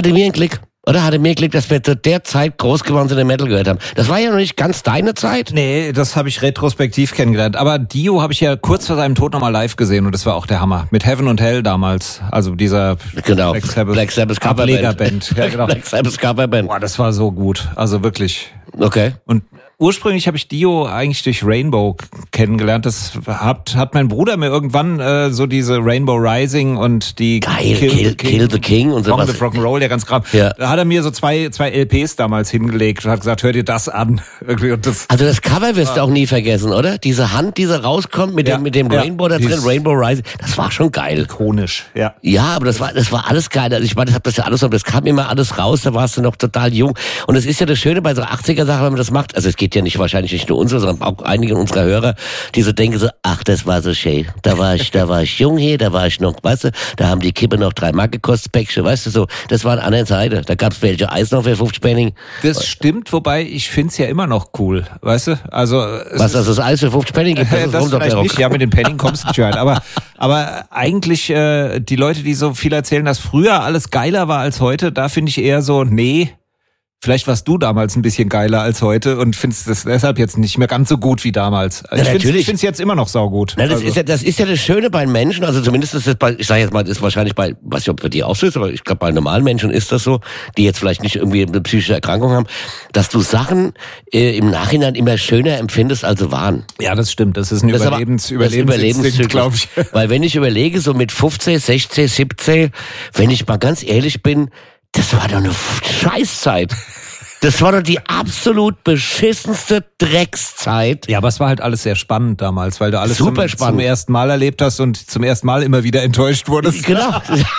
hatte mir ein Glück. Oder hatte mir Glück, dass wir zu der Zeit groß geworden sind und Metal gehört haben. Das war ja noch nicht ganz deine Zeit. Nee, das habe ich retrospektiv kennengelerlernt. Aber Dio habe ich ja kurz vor seinem Tod nochmal live gesehen und das war auch der Hammer. Mit Heaven and Hell damals. Also dieser Genau. Black Sabbath Coverband. Ja, genau. Black Sabbath Coverband. Boah, das war so gut. Also wirklich. Okay. Und ursprünglich habe ich Dio eigentlich durch Rainbow kennengelernt. Das hat mein Bruder mir irgendwann so diese Rainbow Rising und die Geil, Kill the King und sowas. Song of Rock'n'Roll, der ganz Kram. Ja. Da hat er mir so zwei LPs damals hingelegt und hat gesagt, hör dir das an. Und das, Also das Cover wirst du auch nie vergessen, oder? Diese Hand, die so rauskommt mit dem Rainbow da drin, Rainbow Rising, das war schon geil. ikonisch, ja. Ja, aber das war alles geil. Also ich meine, das ja alles noch, das kam immer alles raus, da warst du noch total jung. Und es ist ja das Schöne bei so 80er-Sachen, wenn man das macht, also es geht ja nicht wahrscheinlich nicht nur unsere, sondern auch einige unserer Hörer, die so denken so, ach, das war so schön. Da war ich jung hier, da war ich noch, weißt du, da haben die Kippe noch 3 Mark gekostet, Päckchen, weißt du so, das war eine andere Seite. Da gab's welche Eis noch für 50 Pfennig. Das stimmt, wobei ich find's ja immer noch cool, weißt du? Also was, also das Eis für 50 Pfennig gibt, das vielleicht nicht, ja, mit den Penning kommst du nicht rein. Aber eigentlich die Leute, die so viel erzählen, dass früher alles geiler war als heute, da finde ich eher so, nee, vielleicht warst du damals ein bisschen geiler als heute und findest das deshalb jetzt nicht mehr ganz so gut wie damals. Also ja, ich finde es jetzt immer noch saugut. Na, das ist ja das Schöne bei Menschen, also zumindest ist das bei, ich sage jetzt mal, das ist wahrscheinlich bei, weiß nicht, ob bei dir auch so ist, aber ich glaube bei normalen Menschen ist das so, die jetzt vielleicht nicht irgendwie eine psychische Erkrankung haben, dass du Sachen im Nachhinein immer schöner empfindest, als sie waren. Ja, das stimmt. Das ist ein Überlebensinstinkt, glaube ich. Weil wenn ich überlege, so mit 15, 16, 17, wenn ich mal ganz ehrlich bin, das war doch eine Scheißzeit. Das war doch die absolut beschissenste Dreckszeit. Ja, aber es war halt alles sehr spannend damals, weil du alles zum ersten Mal erlebt hast und zum ersten Mal immer wieder enttäuscht wurdest. Genau.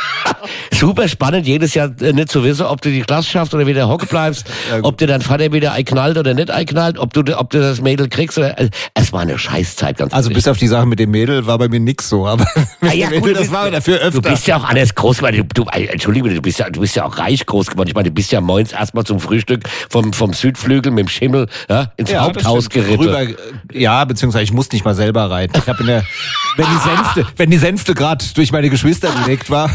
Super spannend, jedes Jahr nicht zu wissen, ob du die Klasse schaffst oder wieder hocken bleibst, ja, ob dir dein Vater wieder einknallt oder nicht einknallt, ob du das Mädel kriegst oder, es war eine Scheißzeit, ganz Also bis auf die Sache mit dem Mädel war bei mir nix so, aber ja, gut, das war dafür öfter. Du bist ja auch alles groß geworden, Entschuldige, du bist ja auch reich groß geworden. Ich meine, du bist ja morgens erstmal zum Frühstück vom Südflügel mit dem Schimmel ins Haupthaus geritten. Ja, beziehungsweise ich musste nicht mal selber reiten. Ich habe wenn die Sänfte gerade durch meine Geschwister gelegt war.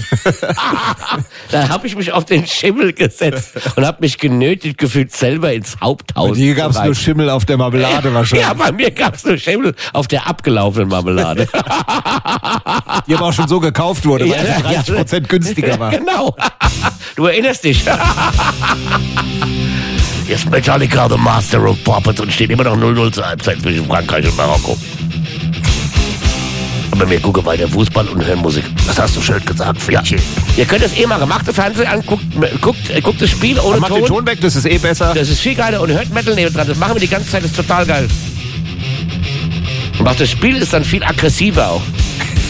Da habe ich mich auf den Schimmel gesetzt und habe mich genötigt gefühlt, selber ins Haupthaus. Bei dir gab es nur Schimmel auf der Marmelade wahrscheinlich. Ja, bei mir gab es nur Schimmel auf der abgelaufenen Marmelade. Die aber auch schon so gekauft wurde, weil es 30% günstiger war. Genau. Du erinnerst dich. Jetzt Metallica, The Master of Puppets und steht immer noch 0-0 zur Halbzeit zwischen Frankreich und Marokko. Aber wir gucken weiter Fußball und hören Musik. Das hast du schön gesagt, Fiatchi. Ihr könnt es machen. Macht den Fernseher an, guckt das Spiel ohne Ton. Macht den Ton weg, das ist besser. Das ist viel geiler und hört Metal neben dran. Das machen wir die ganze Zeit, das ist total geil. Und auch das Spiel ist dann viel aggressiver auch.